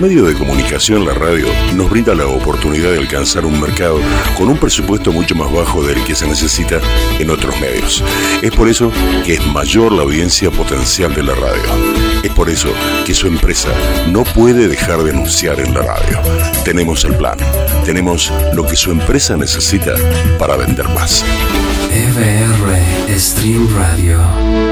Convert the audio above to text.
medio de comunicación, la radio nos brinda la oportunidad de alcanzar un mercado con un presupuesto mucho más bajo del que se necesita en otros medios. Es por eso que es mayor la audiencia potencial de la radio. Es por eso que su empresa no puede dejar de anunciar en la radio. Tenemos el plan. Tenemos lo que su empresa necesita para vender más. EBR Stream Radio.